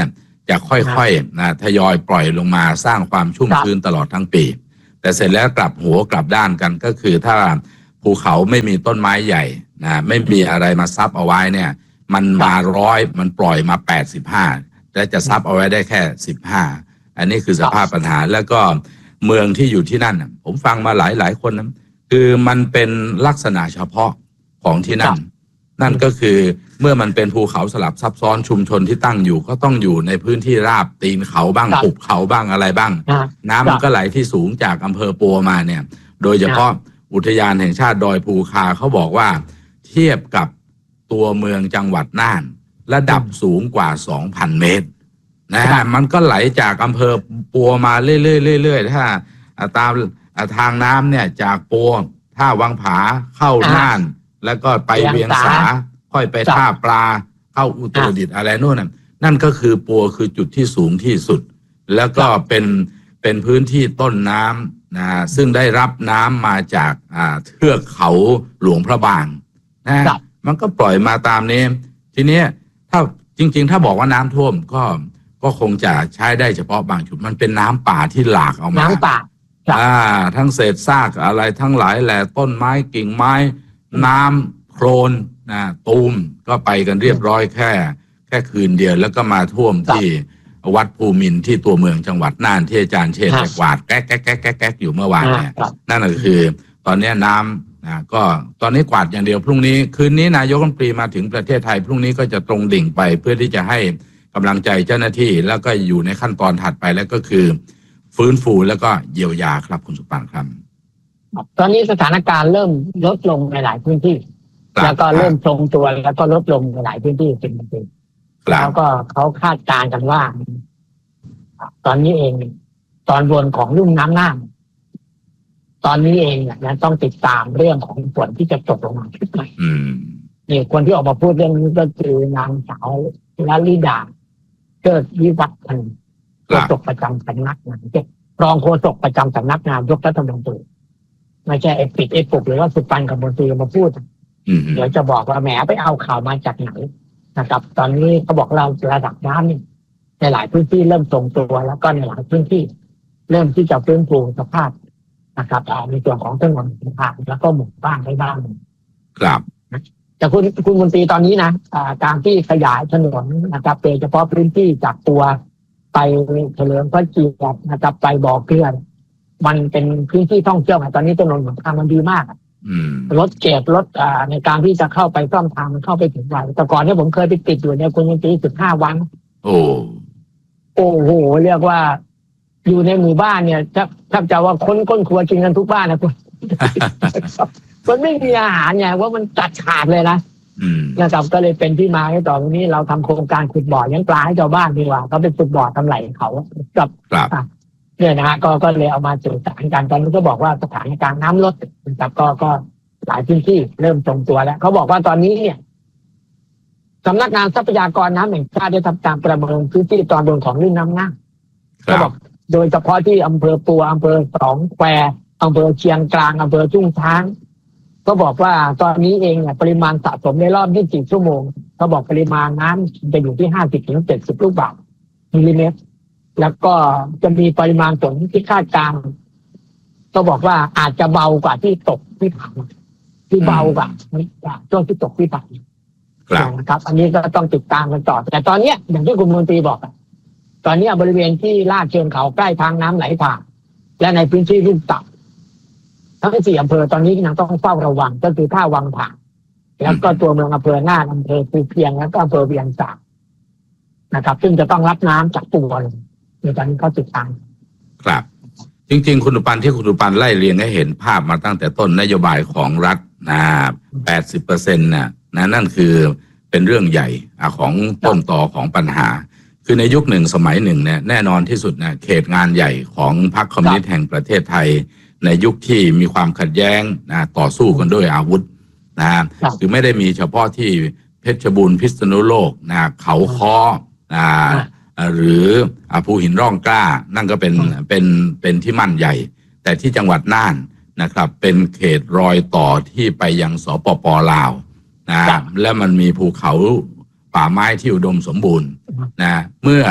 จะค่อยๆนะทยอยปล่อยลงมาสร้างความชุ่มชื้นตลอดทั้งปีแต่เสร็จแล้วกลับหัวกลับด้านกันก็คือถ้าภูเขาไม่มีต้นไม้ใหญ่นะไม่มีอะไรมาซับเอาไว้เนี่ยมันมาร้อยมันปล่อยมาแปดสิบห้าและจะซับเอาไว้ได้แค่สิบห้าอันนี้คือสภาพปัญหาแล้วก็เมืองที่อยู่ที่นั่นผมฟังมาหลายหลายคนนะคือมันเป็นลักษณะเฉพาะของที่นั่นนั่นก็คือเมื่อมันเป็นภูเขาสลับซับซ้อนชุมชนที่ตั้งอยู่ก็ต้องอยู่ในพื้นที่ราบตีนเขาบ้างหุบเขาบ้างอะไรบ้างน้ำมันก็ไหลที่สูงจากอำเภอปัวมาเนี่ยโดยเฉพาะอุทยานแห่งชาติดอยภูคาเขาบอกว่าเทียบกับตัวเมืองจังหวัดน่านระดับสูงกว่า สองพัน เมตรนะฮะมันก็ไหลจากอำเภอปัวมาเรื่อยๆๆถ้าตามทางน้ำเนี่ยจากปัวท่าวังผาเข้าน่านแล้วก็ไปเวียงสาค่อยไปท่าปลาเข้าอุตรดิตถ์อะไรโน่นนั่นก็คือปัวคือจุดที่สูงที่สุดแล้วก็เป็นเป็นพื้นที่ต้นน้ำนะซึ่งได้รับน้ำมาจากอ่าเทือกเขาหลวงพระบางนะมันก็ปล่อยมาตามนี้ทีนี้ถ้าจริงๆถ้าบอกว่าน้ำท่วมก็ก็คงจะใช้ได้เฉพาะบางจุดมันเป็นน้ำป่าที่หลากออกมาน้ำป่าอ่าทั้งเศษซากอะไรทั้งหลายแหละต้นไม้กิ่งไม้น้ำโคลนนะตูมก็ไปกันเรียบร้อยแค่แค่คืนเดียวแล้วก็มาท่วมที่วัดภูมินทร์ที่ตัวเมืองจังหวัดน่านที่อาจารย์เชษฐ์กวาดแก๊กแก๊กแก๊กแก๊กอยู่เมื่อวานเนี่ยนั่นก็คือตอนนี้น้ำนะก็ตอนนี้กวาดอย่างเดียวพรุ่งนี้คืนนี้นายกรัฐมนตรีมาถึงประเทศไทยพรุ่งนี้ก็จะตรงดิ่งไปเพื่อที่จะให้กำลังใจเจ้าหน้าที่แล้วก็อยู่ในขั้นตอนถัดไปแล้วก็คือฟื้นฟูแล้วก็เยียวยาครับคุณสุปันครับตอนนี้สถานการณ์เริ่มลดลงในหลายพื้นที่แล้วก็เริ่มทรงตัวแล้วก็ลดลงในหลายพื้นที่เป็นจริงแล้วก็เขาคาดการณ์กันว่าตอนนี้เองตอนบนของลุ่มน้ำน่านตอนนี้เองเนี่ยต้องติดตามเรื่องของฝนที่จะตกลงมาขึ้นมานี่คนที่ออกมาพูดเรื่องนี้ก็คือนางสาวลลิดาเกิดวิวัฒน์พันธ์โฆษกประจำสำนักงานรองโฆษกประจำสำนักงานยกรัฐมนตรีไม่ใช่ไอ้ปิดไอ้ปุกหรือว่าสุปันกับมนตรีมาพูดเดี๋ยวจะบอกว่าแหมไปเอาข่าวมาจากไหนนะครับตอนนี้เขาบอกเราระดับน้ำนี่ในหลายพื้นที่เริ่มทรงตัวแล้วก็ในหลายพื้นที่เริ่มที่จะฟื้นฟูสภาพนะครับในส่วนของถนนทางแล้วก็หมู่บ้านได้บ้างครับแต่คุณคุณมนตรีตอนนี้นะการที่ขยายถนนนะครับโดยเฉพาะพื้นที่จากตัวไปเฉลิมพระเกียรตินะครับไปบ่อเกลือมันเป็นพื้นที่ท่องเที่ยวตอนนี้ถนนหนทางมันดีมากรถเก็บรถในการที่จะเข้าไปซ่อมทางมันเข้าไปถึงไวแต่ก่อนเนี่ยผมเคยไปติดอยู่เนี่ยคุณมนตรีสิบห้าวันโอ้โอ้โหเรียกว่าอยู่ในหมู่บ้านเนี่ยถ้าถ้าจะว่าค้นก้นครัวกินกันทุกบ้านนะคุณมันไม่มีอาหารไงว่ามันตัดขาดเลยนะนะครับก็เลยเป็นที่มาให้ต่อวันนี้เราทำโครงการขุดบ่อเลี้ยงปลาให้ชาวบ้านดีกว่าเขาเป็นขุดบ่อทำไหลเขากับเนี่ยนะฮะก็ก็เลยเอามาสื่อสารกันตอนนี้ก็บอกว่าสถานการณ์น้ำลดนะครับก็ก็หลายพื้นที่เริ่มทรงตัวแล้วเขาบอกว่าตอนนี้เนี่ยสำนักงานทรัพยากรน้ำแห่งชาติได้ทำการประเมินพื้นที่ตอนบนของลุ่มน้ำน่านเขาบอกโดยเฉพาะที่อำเภอปัวอำเภอสองแควอำเภอเชียงกลางอำเภอทุ่งช้างก็บอกว่าตอนนี้เองเนี่ยปริมาณสะสมในรอบยี่สิบสี่ชั่วโมงเขาบอกปริมาณน้ำจะอยู่ที่ห้าสิบถึงเจ็ดสิบลูกบาศก์มิลลิเมตรแล้วก็จะมีปริมาณฝนที่คาดการณ์ก็บอกว่าอาจจะเบากว่าที่ตกที่ผ่านที่เบากว่าช่วงที่ตกที่ผ่านนะครับอันนี้ก็ต้องติดตามกันต่อแต่ตอนนี้อย่างที่คุณมนตรีบอกตอนนี้บริเวณที่ลาดเชิงเขาใกล้ทางน้ำไหลผ่านและในพื้นที่ลุ่มต่ำทั้งสี่อำเภอตอนนี้ยังต้องเฝ้าระวังก็คือท่าวังผาแล้วก็ตัวเมืองอำเภอน่านอำเภอภูเพียงแล้วก็อำเภอเวียงสานะครับซึ่งจะต้องรับน้ำจากปัวในตอนนี้เขาติดตามครับจริงๆคุณอุปันที่คุณอุปันไล่เรียงให้เห็นภาพมาตั้งแต่ต้นนโยบายของรัฐนะ แปดสิบเปอร์เซ็นต์ น่ะนะนั่นคือเป็นเรื่องใหญ่ของต้นต่อของปัญหาคือในยุคหนึ่งสมัยหนึ่งเนี่ยแน่นอนที่สุดนะเขตงานใหญ่ของพรรคคอมมิวนิสต์แห่งประเทศไทยในยุคที่มีความขัดแย้งนะต่อสู้กันด้วยอาวุธนะคือไม่ได้มีเฉพาะที่เพชรบูรณ์พิษณุโลกนะเขาค้อนะหรือภูหินร่องกล้านั่นก็เป็นเป็นเป็นที่มั่นใหญ่แต่ที่จังหวัดน่านนะครับเป็นเขตรอยต่อที่ไปยังสปป.ลาวนะและมันมีภูเขาป่าไม้ที่อุดมสมบูรณ์นะเมื่อ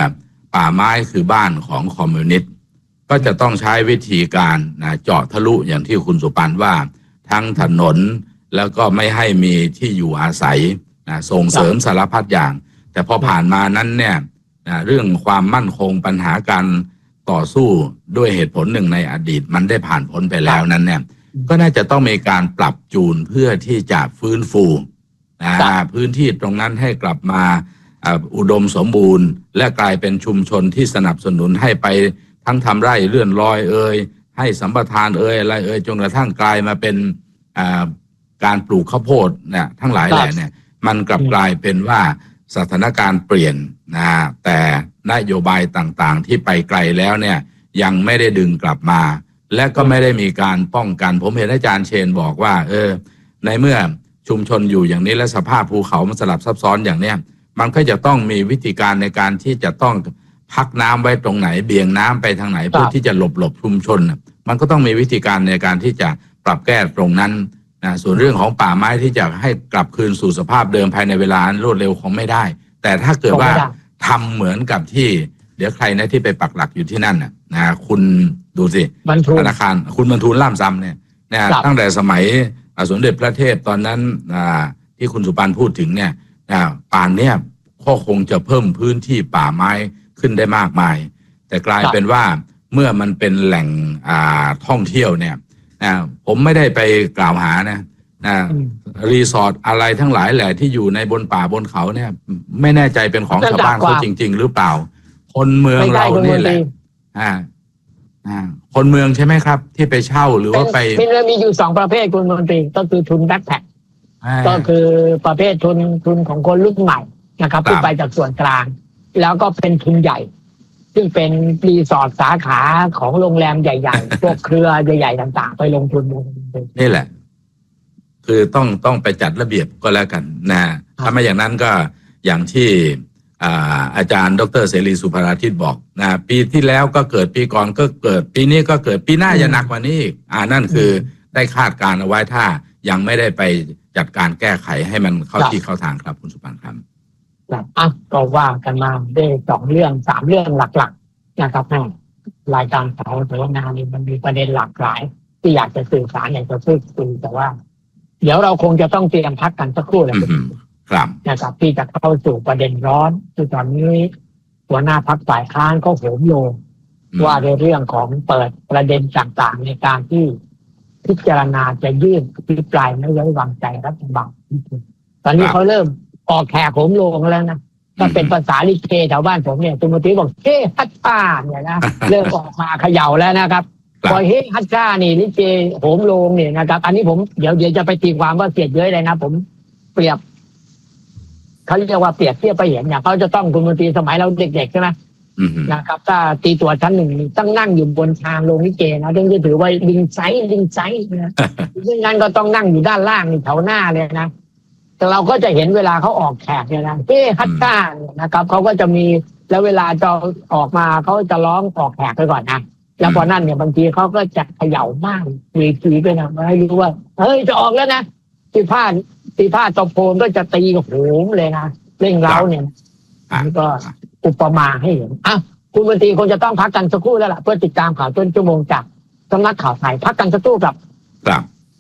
ป่าไม้คือบ้านของคอมมิวนิสต์ก็จะต้องใช้วิธีการนะเจาะทะลุอย่างที่คุณสุปันว่าทั้งถนนแล้วก็ไม่ให้มีที่อยู่อาศัยนะส่งเสริมสารพัดอย่าง แต่พอผ่านมานั้นเนี่ยนะเรื่องความมั่นคงปัญหาการต่อสู้ด้วยเหตุผลหนึ่งในอดีตมันได้ผ่านพ้นไปแล้วนั้นเนี่ยก็น่าจะต้องมีการปรับจูนเพื่อที่จะฟื้นฟูนะพื้นที่ตรงนั้นให้กลับมาอุดมสมบูรณ์และกลายเป็นชุมชนที่สนับสนุนให้ไปทั้งทำไร่เลื่อนลอยเอ่ยให้สัมปทานเอ่ยอะไรเอ่ยจนกระทั่งกลายมาเป็นการปลูกข้าวโพดเนี่ยทั้งหลายแหล่เนี่ยมันกลับกลายเป็นว่าสถานการณ์เปลี่ยนนะแต่นโยบายต่างๆที่ไปไกลแล้วเนี่ยยังไม่ได้ดึงกลับมาและก็ไม่ได้มีการป้องกันผมเห็นอาจารย์เชนบอกว่าเออในเมื่อชุมชนอยู่อย่างนี้และสภาพภูเขามันสลับซับซ้อนอย่างเนี้ยมันก็จะต้องมีวิธีการในการที่จะต้องพักน้ำไว้ตรงไหนเบี่ยงน้ำไปทางไหนเพื่อที่จะหลบหลบชุมชนมันก็ต้องมีวิธีการในการที่จะปรับแก้ตรงนั้นนะส่วนเรื่องของป่าไม้ที่จะให้กลับคืนสู่สภาพเดิมภายในเวลารวดเร็วคงไม่ได้แต่ถ้าเกิดว่าทำเหมือนกับที่เดี๋ยวใครนะที่ไปปักหลักอยู่ที่นั่นน่ะนะคุณดูสิธนาคารคุณบรรทูลล่ามซ้ำเนี่ยนะตั้งแต่สมัยสมเด็จพระเทพตอนนั้นที่คุณสุปันพูดถึงเนี่ยป่านเนี่ยก็คงจะเพิ่มพื้นที่ป่าไม้ขึ้นได้มากมายแต่กลายเป็นว่าเมื่อมันเป็นแหล่งท่องเที่ยวเนี่ยนะผมไม่ได้ไปกล่าวหานะนะรีสอร์ทอะไรทั้งหลายแหละที่อยู่ในบนป่าบนเขาเนี่ยไม่แน่ใจเป็นของชาวบ้านเขาจริงๆหรือเปล่าคนเมืองเรานี่แหละอ่าอ่าคนเมืองใช่ไหมครับที่ไปเช่าหรือว่าไปมีอยู่สองประเภทคุณมนตรีก็คือทุนแบ็คแพ็คก็คือประเภททุนทุนของคนรุ่นใหม่นะครับที่ไปจากส่วนกลางแล้วก็เป็นทุนใหญ่ซึ่งเป็นรีสอร์ทสาขาของโรงแรมใหญ่ๆพวกเครือใหญ่ๆต่างๆไปลงทุนนี่แหละคือต้องต้องไปจัดระเบียบก็แล้วกันนะถ้าไม่อย่างนั้นก็อย่างที่อาจารย์ดรเสรีสุภราทิตบอกนะปีที่แล้วก็เกิดปีก่อนก็เกิดปีนี้ก็เกิดปีหน้าจะหนักกว่านี้อีกอ่านั่นคือได้คาดการเอาไว้ถ้ายังไม่ได้ไปจัดการแก้ไขให้มันเข้าที่เข้าทางครับคุณสุปันครับอ่ะก็ว่ากันมาได้สองเรื่องสามเรื่องหลักๆนะครับแม่รายการข่าวสารนานี่มันมีประเด็นหลากหลายที่อยากจะสื่อสารอยากจะพูดคุยแต่ว่าเดี๋ยวเราคงจะต้องเตรียมพักกันสักครู่แล้วครับนะครับที่จะเข้าสู่ประเด็นร้อนคือตอนนี้หัวหน้าพรรคฝ่ายค้านก็โหมโรงว่าในเรื่องของเปิดประเด็นต่างๆในการที่พิจารณาจะยื่นอภิปรายไม่ไว้วางใจรัฐบาลตอนนี้เขาเริ่มออกแขกโหมโรงแล้วนะถ้าเป็นภาษาลิเกแถวบ้านผมเนี่ยตุมติบอกเฮ้ฮัตต้าเนี่ยนะเริ่มออกมาเขย่าแล้วนะครับพอเฮ้ฮัตต้านี่ลิเกโหมโรงเนี่ยนะครับอันนี้ผมเดี๋ยวเดี๋ยวจะไปตีความว่าเสียดเย้ยเลยนะผมเปรียบเขาเรียกว่าเปรียบเทียบไปเห็นอย่างเขาจะต้องคุณมนตรีสมัยเราเด็กๆใช่ไหมนะครับถ้าตีตัวชั้นหนึ่งต้องนั่งอยู่บนทางโรงลิเกนะต้องจะถือว่าลิงไซลิงไซนะซึ่งงั้นก็ต้องนั่งอยู่ด้านล่างแถวหน้าเลยนะแต่เราก็จะเห็นเวลาเขาออกแขกเนี่ยนะเฮ้ฮัตต้านะครับเขาก็จะมีแล้วเวลาจะออกมาเขาจะร้องออกแขกไปก่อนนะแล้วพอนั่นเนี่ยบางทีเขาก็จะเขย่ามากวีทีไปนะให้รู้ว่าเฮ้ยจะออกแล้วนะตีผ้าตีผ้าตบโพนก็จะตีโหมเลยนะเร่งเร้าเนี่ยนี่ก็อุปมาให้เห็นอ่ะคุณมนตรีคงจะต้องพักกันสักครู่แล้วล่ะเพื่อติดตามข่าวต้นชั่วโมงจากสำนักข่าวไทยพักกันสักครู่ครับครับ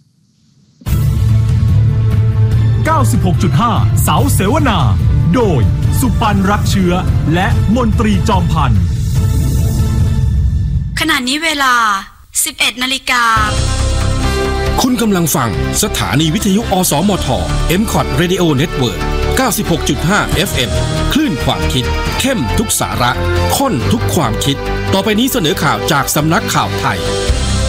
เก้าสิบหกจุดห้า เสาเสวนาโดยสุปันรักเชื้อและมนตรีจอมพันธ์ขณะนี้เวลา สิบเอ็ดนาฬิกาคุณกำลังฟังสถานีวิทยุอสมท เอ็ม คอท Radio Network เก้าสิบหกจุดห้า เอฟ เอ็ม คลื่นความคิดเข้มทุกสาระข้นทุกความคิดต่อไปนี้เสนอข่าวจากสำนักข่าวไทย